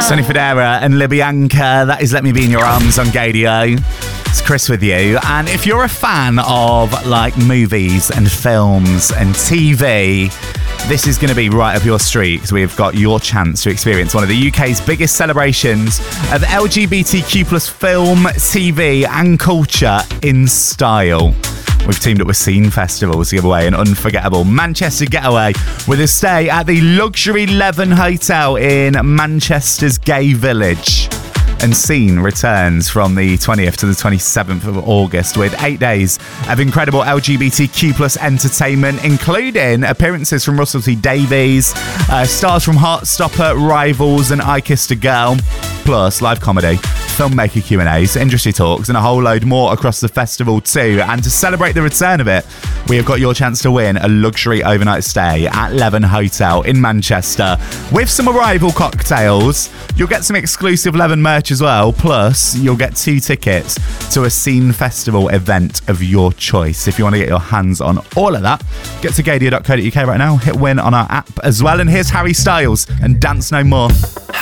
Sonny Fodera and Libyanka. That is Let Me Be in Your Arms on Gadio. It's Chris with you. And if you're a fan of like movies and films and TV, this is going to be right up your street because we've got your chance to experience one of the UK's biggest celebrations of LGBTQ plus film, TV and culture in style. We've teamed up with Scene Festival to give away an unforgettable Manchester getaway with a stay at the Luxury Leven Hotel in Manchester's Gay Village. And Scene returns from the 20th to the 27th of August with 8 days of incredible LGBTQ plus entertainment, including appearances from Russell T Davies, stars from Heartstopper, Rivals and I Kissed a Girl, plus live comedy, filmmaker Q&As, industry talks and a whole load more across the festival too. And to celebrate the return of it, we have got your chance to win a luxury overnight stay at Leven Hotel in Manchester with some arrival cocktails. You'll get some exclusive Leven merch as well, plus you'll get 2 tickets to a Scene Festival event of your choice. If you want to get your hands on all of that, get to gadio.co.uk right now, hit win on our app as well. And here's Harry Styles and Dance No More.